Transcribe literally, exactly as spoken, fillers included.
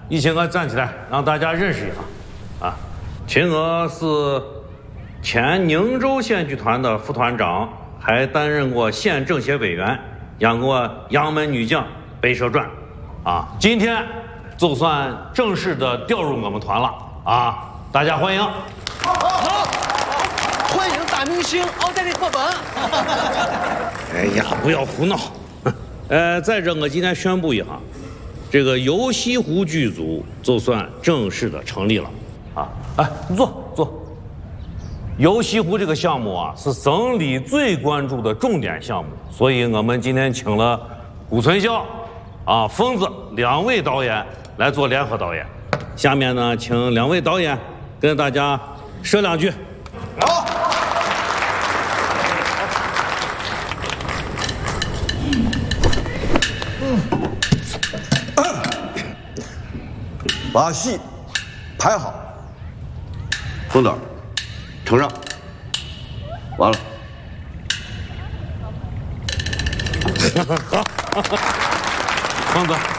你请我站起来，让大家认识一下。啊，秦娥是前宁州县剧团的副团长，还担任过县政协委员，演过《杨门女将》《白蛇传》。啊，今天就算正式的调入我们团了。啊，大家欢迎。好， 好，欢迎大明星奥黛丽·赫本。 哎呀，不要胡闹。呃，再者，我今天宣布一下，这个游西湖剧组就算正式的成立了。啊，哎，你坐坐。游西湖这个项目啊，是省里最关注的重点项目，所以我们今天请了顾存孝、啊疯子两位导演来做联合导演。下面呢，请两位导演跟大家说两句。好。 把戏排好，风导，承让，完了。 疯子。